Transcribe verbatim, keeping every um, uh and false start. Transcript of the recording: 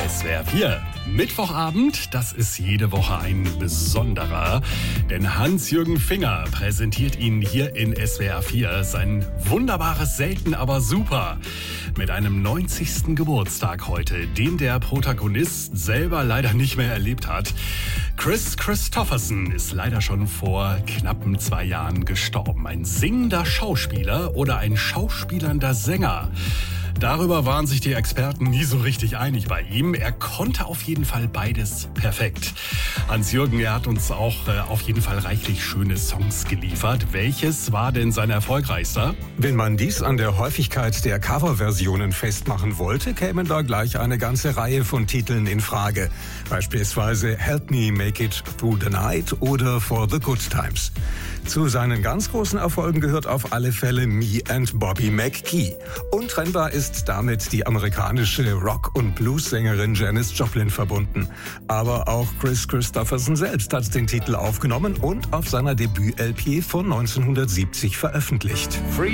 S W R vier. Mittwochabend, das ist jede Woche ein besonderer, denn Hans-Jürgen Finger präsentiert Ihnen hier in S W R vier sein wunderbares Selten, aber super mit einem neunzigsten Geburtstag heute, den der Protagonist selber leider nicht mehr erlebt hat. Kris Kristofferson ist leider schon vor knappen zwei Jahren gestorben. Ein singender Schauspieler oder ein schauspielernder Sänger. Darüber waren sich die Experten nie so richtig einig bei ihm. Er konnte auf jeden Fall beides perfekt. Hans-Jürgen, er hat uns auch äh, auf jeden Fall reichlich schöne Songs geliefert. Welches war denn sein erfolgreichster? Wenn man dies an der Häufigkeit der Coverversionen festmachen wollte, kämen da gleich eine ganze Reihe von Titeln in Frage. Beispielsweise Help Me Make It Through the Night oder For the Good Times. Zu seinen ganz großen Erfolgen gehört auf alle Fälle Me and Bobby McGee. Untrennbar ist damit die amerikanische Rock- und Blues-Sängerin Janis Joplin verbunden. Aber auch Kris Kristofferson selbst hat den Titel aufgenommen und auf seiner Debüt-L P von neunzehnhundertsiebzig veröffentlicht.